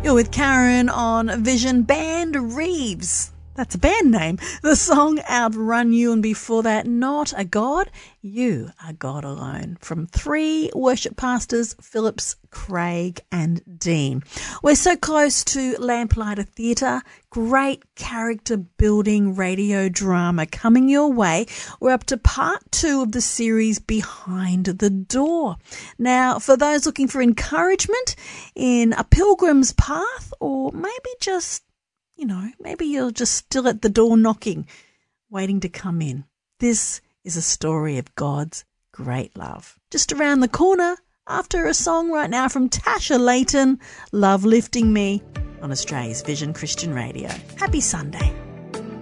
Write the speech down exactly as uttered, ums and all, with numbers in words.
You're with Karen on Vision. Band Reeves. That's a band name. The song Outrun You, and before that, Not a God, You Are God Alone, from three worship pastors, Phillips, Craig and Dean. We're so close to Lamplighter Theatre. Great character building radio drama coming your way. We're up to part two of the series Behind the Door. Now, for those looking for encouragement in a pilgrim's path, or maybe just You know, maybe you're just still at the door knocking, waiting to come in. This is a story of God's great love. Just around the corner, after a song right now from Tasha Layton, Love Lifting Me, on Australia's Vision Christian Radio. Happy Sunday.